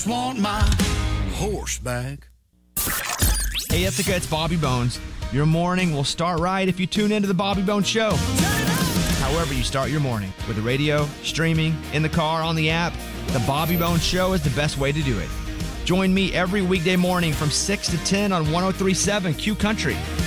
Want my horse back. Hey, Ithaca, it's Bobby Bones. Your morning will start right if you tune into the Bobby Bones Show. However you start your morning, with the radio, streaming, in the car, on the app, the Bobby Bones Show is the best way to do it. Join me every weekday morning from 6 to 10 on 103.7 Q Country.